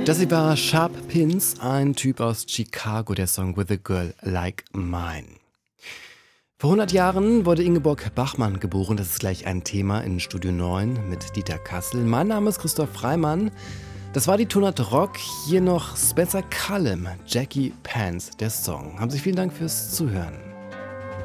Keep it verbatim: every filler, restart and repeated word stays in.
Das hier war Sharp Pins, ein Typ aus Chicago, der Song With a Girl Like Mine. Vor hundert Jahren wurde Ingeborg Bachmann geboren. Das ist gleich ein Thema in Studio neun mit Dieter Kassel. Mein Name ist Christoph Freimann. Das war die Tonart Rock. Hier noch Spencer Cullum, Jackie Pants, der Song. Haben Sie vielen Dank fürs Zuhören.